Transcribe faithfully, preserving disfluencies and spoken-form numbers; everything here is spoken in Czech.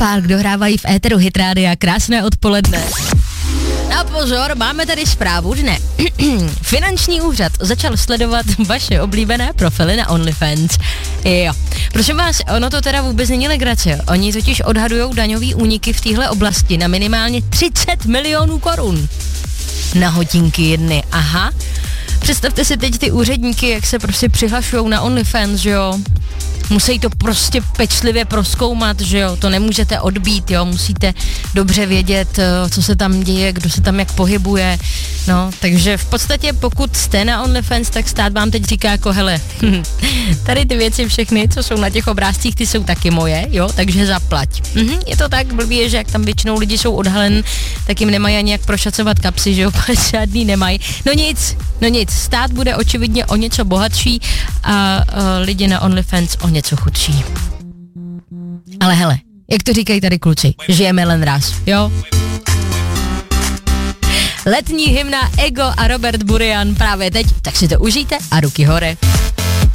Park dohrávají v éteru Hit Rádia. Krásné odpoledne. A pozor, máme tady zprávu, že ne. Finanční úřad začal sledovat vaše oblíbené profily na OnlyFans. Jo. Prosím vás, ono to teda vůbec není legrace. Oni totiž odhadujou daňový úniky v téhle oblasti na minimálně třicet milionů korun. Na hodinky jedny, aha. Představte si teď ty úředníky, jak se prostě přihlašujou na OnlyFans, že jo. Musí to prostě pečlivě prozkoumat, že jo, to nemůžete odbít, jo, musíte dobře vědět, co se tam děje, kdo se tam jak pohybuje, no, takže v podstatě pokud jste na OnlyFans, tak stát vám teď říká jako, hele, tady ty věci všechny, co jsou na těch obrázcích, ty jsou taky moje, jo, takže zaplať. Mhm, je to tak blbě, že jak tam většinou lidi jsou odhalen, tak jim nemají ani jak prošacovat kapsy, že jo, žádný nemají, no nic, no nic, stát bude očividně o něco bohatší a uh, lidi na OnlyFans o něco chudší. Ale hele, jak to říkají tady kluci, žijeme len raz, jo? Letní hymna Ego a Robert Burian právě teď, tak si to užijte a ruky hore.